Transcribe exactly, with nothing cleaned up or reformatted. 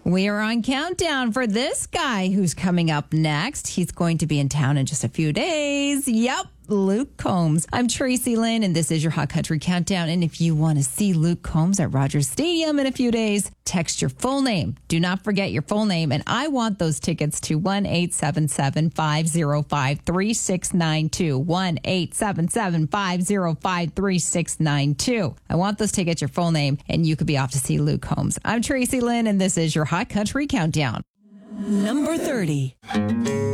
We are on countdown for this guy who's coming up next. He's going to be in town in just a few days. Yep. Luke Combs. I'm Tracy Lynn, and this is your Hot Country Countdown. And if you want to see Luke Combs at Rogers Stadium in a few days, text your full name. Do not forget your full name. And I want those tickets to one eight seven seven, five oh five, three six nine two. one eight seven seven, five oh five, three six nine two. I want those tickets, your full name, and you could be off to see Luke Combs. I'm Tracy Lynn, and this is your Hot Country Countdown. Number thirty.